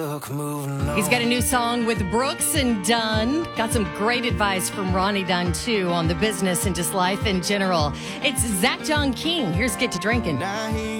He's got a new song with Brooks and Dunn. Got some great advice from Ronnie Dunn, too, on the business and just life in general. It's Zach John King. Here's Get to Drinking.